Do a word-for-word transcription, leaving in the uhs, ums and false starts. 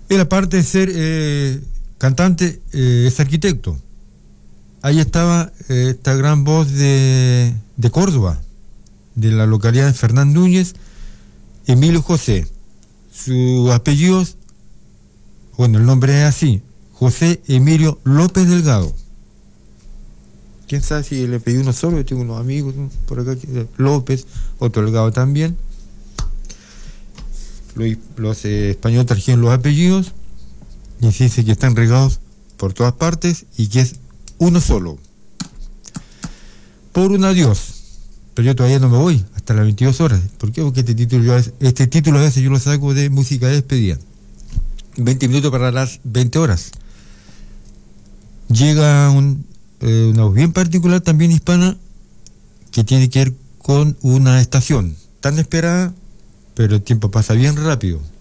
Él, aparte de ser eh, cantante, eh, es arquitecto. Ahí estaba eh, esta gran voz de, de Córdoba, de la localidad de Fernán Núñez, Emilio José. Sus apellidos, bueno, el nombre es así, José Emilio López Delgado. Quién sabe si le pedí uno solo. Yo tengo unos amigos, ¿no?, por acá, López, otro Delgado también. Los, los eh, españoles trajeron los apellidos y se dice que están regados por todas partes y que es uno solo. Por un adiós. Pero yo todavía no me voy hasta las veintidós horas. ¿Por qué? Porque este título, yo, este título a veces yo lo saco de música de despedida. veinte minutos para las veinte horas. Llega un, eh, una voz bien particular, también hispana, que tiene que ver con una estación tan esperada, pero el tiempo pasa bien rápido.